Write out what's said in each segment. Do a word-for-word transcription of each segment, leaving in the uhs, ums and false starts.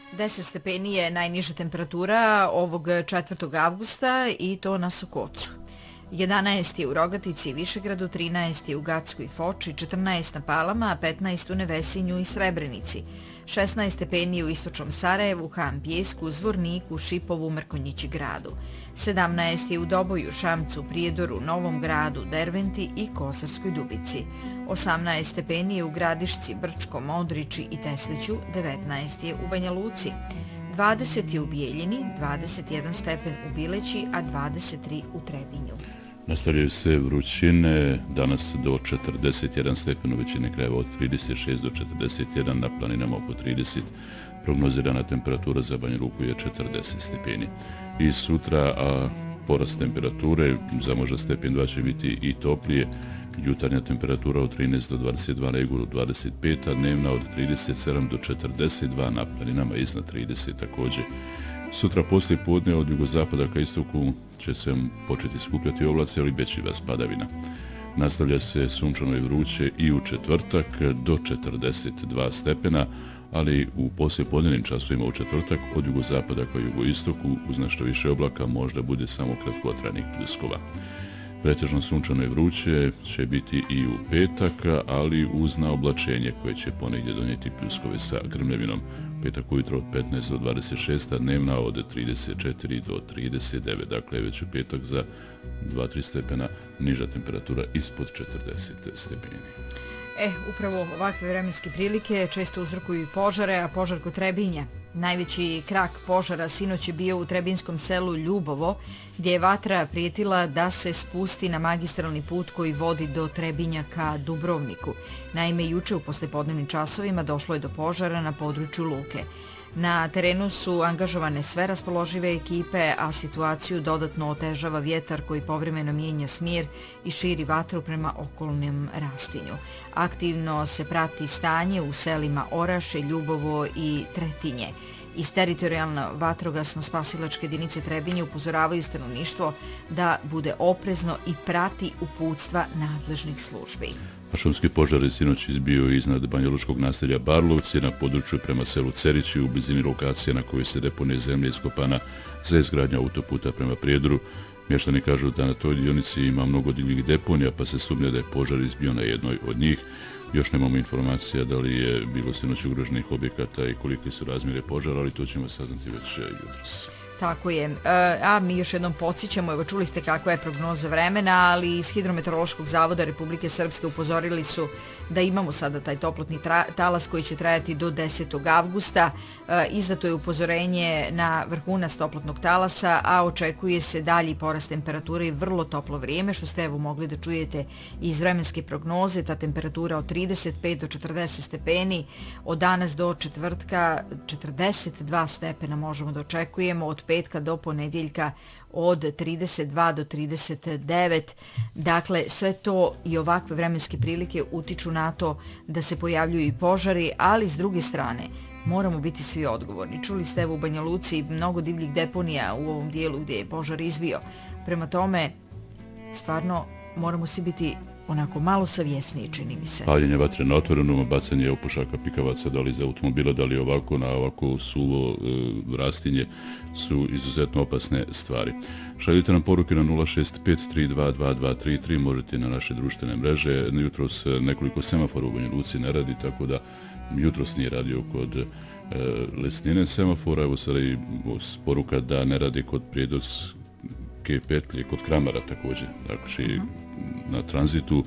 deset stepeni je najniža temperatura ovog četvrtog avgusta i to na Sokocu. jedanaest je u Rogatici i Višegradu, trinaest je u Gacku i Foči, četrnaest na Palama, petnaest u Nevesinju i Srebrenici, šesnaest stepeni u istočnom Sarajevu, Han Pijesku, Zvorniku, Šipovu, Mrkonjići gradu, sedamnaest je u Doboju, Šamcu, Prijedoru, Novom gradu, Derventi i Kosarskoj Dubici, osamnaest stepeni je u Gradišci, Brčkom, Modriči i Tesliću, devetnaest je u Banja Luci, dvadeset je u Bijeljini, dvadeset jedan stepen u Bileći, a dvadeset tri u Trebinju. Nastavljaju se vrućine, danas do četrdeset jedan stepen u većini krajeva, od trideset šest do četrdeset jedan, na planinama oko trideset. Prognozirana temperatura za Banja Luku je četrdeset stepeni. I sutra, a porast temperature, za možda stepen dva će biti i toplije, jutarnja temperatura od trinaest do dvadeset dva, na Iguru dvadeset pet, a dnevna od trideset sedam do četrdeset dva, na planinama iznad trideset također. Sutra poslije podne od jugozapada ka istoku će se početi skupljati oblaci, ali bez bez padavina. Nastavlja se sunčano i vruće i u četvrtak do četrdeset dva stepena, ali u poslijepodnevnim časovima u četvrtak od jugozapada ka jugoistoku uz nešto više oblaka možda bude samo kratkotrajnih pljuskova. Pretežno sunčano i vruće će biti i u petak, ali uz naoblačenje koje će ponegdje donijeti pljuskove sa grmljavinom. Petak ujutro od petnaest do dvadeset šest, a dnevna od trideset četiri do trideset devet, dakle već u petak za dva do tri stepena niža temperatura ispod četrdeset stepeni. E, upravo ovakve vremenske prilike često uzrokuju i požare, a požar kod Trebinja. Najveći krak požara sinoć je bio u trebinskom selu Ljubovo, gdje je vatra prijetila da se spusti na magistralni put koji vodi do Trebinja ka Dubrovniku. Naime, juče u poslijepodnevnim časovima došlo je do požara na području luke. Na terenu su angažovane sve raspoložive ekipe, a situaciju dodatno otežava vjetar koji povremeno mijenja smjer i širi vatru prema okolnom rastinju. Aktivno se prati stanje u selima Oraše, Ljubovo i Tretinje. Iz teritorijalno vatrogasno-spasilačke jedinice Trebinje upozoravaju stanovništvo da bude oprezno i prati uputstva nadležnih službi. A šumski požar je sinoć izbio iznad banjalučkog naselja Barlovci na području prema selu Cerići u blizini lokacije na kojoj se deponije zemlje iskopana za izgradnja autoputa prema Prijedoru. Mještani kažu da na toj dionici ima mnogo divljih deponija, pa se sumnja da je požar izbio na jednoj od njih. Još nemamo informacija da li je bilo sinoć ugroženih objekata i kolike su razmjere požara, ali to ćemo saznati već jutros. Tako je. A mi još jednom podsjećamo, evo čuli ste kakva je prognoza vremena, ali iz Hidrometeorološkog zavoda Republike Srpske upozorili su da imamo sada taj toplotni talas koji će trajati do desetog avgusta. Izdato je upozorenje na vrhunac toplotnog talasa, a očekuje se dalji porast temperature i vrlo toplo vrijeme, što ste evo mogli da čujete iz vremenske prognoze. Ta temperatura od trideset pet do četrdeset stepeni, od danas do četvrtka četrdeset dva stepena možemo da očekujemo, od petka do ponedjeljka od trideset dva do trideset devet. Dakle, sve to i ovakve vremenske prilike utiču na to da se pojavljuju i požari, ali s druge strane moramo biti svi odgovorni. Čuli ste evo u Banja Luci mnogo divljih deponija u ovom dijelu gdje je požar izbio. Prema tome, stvarno moramo svi biti onako malo savjesniji, čini mi se. Paljenje vatre na otvorenom, bacanje opušaka pikavaca, da li iz automobila, da li ovako na ovako suvo e, rastinje, su izuzetno opasne stvari. Šaljite nam poruke na nula šest pet tri dva dva dva tri tri, možete na naše društvene mreže. Jutros nekoliko semafora u Banja Luci ne radi, tako da jutros nije radio kod e, Lesnine semafora. Evo sada i poruka da ne radi kod Prijedorske petlje, kod Kramara također. Dakle, uh-huh. na tranzitu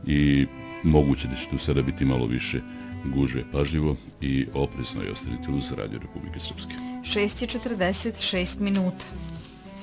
i moguće da će tu sada biti malo više gužve. Pažljivo i oprezno i ostanite uz Radio Republike Srpske. šest je četrdeset šest minuta.